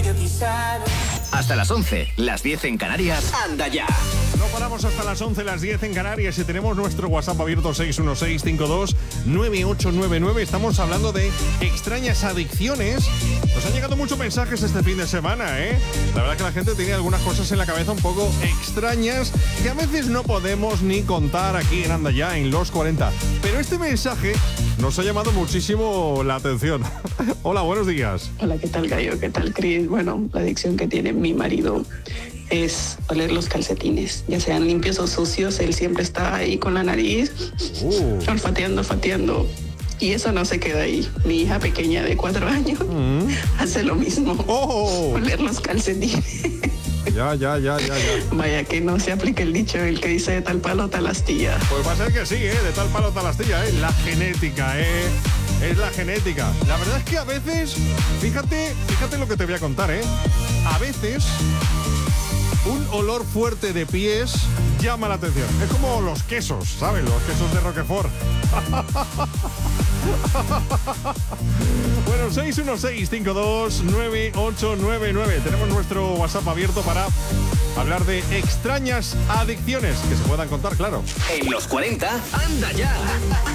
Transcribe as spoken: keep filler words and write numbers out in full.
Hasta las once, las diez en Canarias. ¡Anda ya! No paramos hasta las once, las diez en Canarias y tenemos nuestro WhatsApp abierto seis uno seis, cinco dos, nueve ocho nueve nueve. Estamos hablando de extrañas adicciones. Nos han llegado muchos mensajes este fin de semana, ¿eh? La verdad que la gente tiene algunas cosas en la cabeza un poco extrañas que a veces no podemos ni contar aquí en Anda Ya, en los cuarenta. Pero este mensaje nos ha llamado muchísimo la atención. Hola, buenos días. Hola, ¿qué tal, Gallo? ¿Qué tal, Cris? Bueno, la adicción que tiene mi marido es oler los calcetines, ya sean limpios o sucios. Él siempre está ahí con la nariz, uh. olfateando, olfateando. Y eso no se queda ahí. Mi hija pequeña de cuatro años mm. hace lo mismo. Oh. Oler los calcetines. Ya, ya, ya, ya, ya. Vaya que no se aplica el dicho, el que dice de tal palo, tal astilla. Pues va a ser que sí, ¿eh? De tal palo, tal astilla, ¿eh? La genética, ¿eh? Es la genética. La verdad es que a veces, fíjate, fíjate lo que te voy a contar, ¿eh? A veces un olor fuerte de pies llama la atención. Es como los quesos, ¿sabes? Los quesos de Roquefort. Bueno, seis uno seis, cinco dos, nueve ocho nueve nueve. Tenemos nuestro WhatsApp abierto para hablar de extrañas adicciones que se puedan contar, claro. En los cuarenta, anda ya.